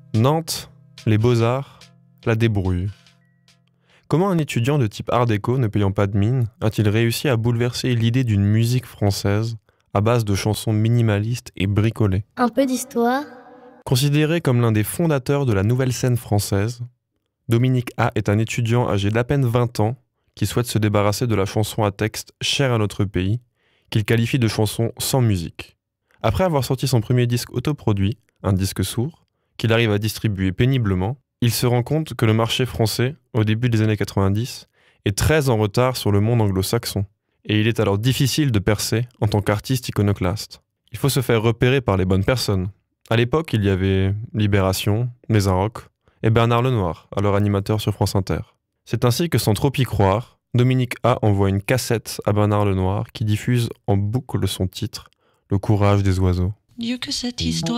Nantes, les beaux-arts, la débrouille. Comment un étudiant de type art déco, ne payant pas de mine, a-t-il réussi à bouleverser l'idée d'une musique française à base de chansons minimalistes et bricolées ? Un peu d'histoire. Considéré comme l'un des fondateurs de la nouvelle scène française, Dominique A est un étudiant âgé d'à peine 20 ans qui souhaite se débarrasser de la chanson à texte chère à notre pays, qu'il qualifie de chanson sans musique. Après avoir sorti son premier disque autoproduit, un disque sourd, qu'il arrive à distribuer péniblement, il se rend compte que le marché français, au début des années 90, est très en retard sur le monde anglo-saxon, et il est alors difficile de percer en tant qu'artiste iconoclaste. Il faut se faire repérer par les bonnes personnes. À l'époque, il y avait Libération, Maison Rock et Bernard Lenoir, alors animateur sur France Inter. C'est ainsi que, sans trop y croire, Dominique A envoie une cassette à Bernard Lenoir qui diffuse en boucle son titre « Le courage des oiseaux ». Dieu que cette histoire